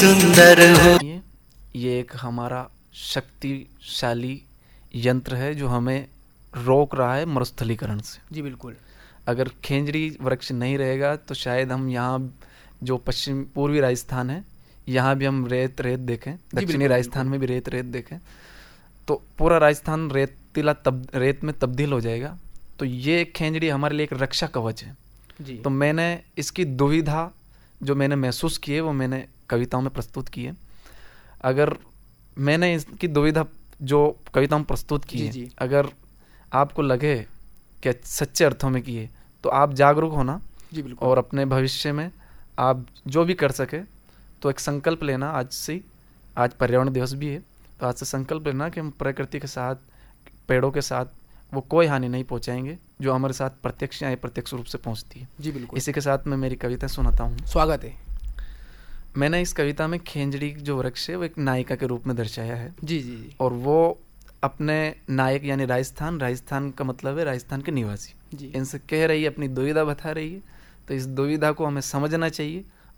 सुंदर हो। ये एक हमारा शक्तिशाली यंत्र है जो हमें रोक रहा है मरुस्थलीकरण से। जी बिल्कुल। अगर खेंजड़ी वृक्ष नहीं रहेगा तो शायद हम यहाँ जो पश्चिम पूर्वी राजस्थान है यहाँ भी हम रेत देखें, दक्षिणी राजस्थान में भी रेत देखें, तो पूरा राजस्थान रेत में तब्दील हो जाएगा। तो ये खेंजड़ी हमारे लिए एक रक्षा कवच है जी। तो मैंने इसकी दुविधा जो मैंने महसूस की है वो मैंने कविताओं में प्रस्तुत की है। अगर मैंने इसकी दुविधा जो कविताओं में प्रस्तुत की है अगर आपको लगे कि सच्चे अर्थों में की है तो आप जागरूक होना जी बिल्कुल। और अपने भविष्य में आप जो भी कर सके तो एक संकल्प लेना आज से, आज पर्यावरण दिवस भी है तो आज से संकल्प लेना कि हम प्रकृति के साथ, पेड़ों के साथ वो कोई हानि नहीं पहुंचाएंगे जो हमारे साथ प्रत्यक्ष या अप्रत्यक्ष रूप से पहुंचती है जी बिल्कुल। इसी के साथ मैं मेरी कविता सुनाता हूँ। स्वागत है। मैंने इस कविता में खेंजड़ी जो वृक्ष है वो एक नायिका के रूप में दर्शाया है जी जी जी। और वो अपने नायक यानी राजस्थान का मतलब है राजस्थान के निवासी जी, इनसे कह रही है, अपनी दुविधा बता रही है। तो इस दुविधा को हमें समझना चाहिए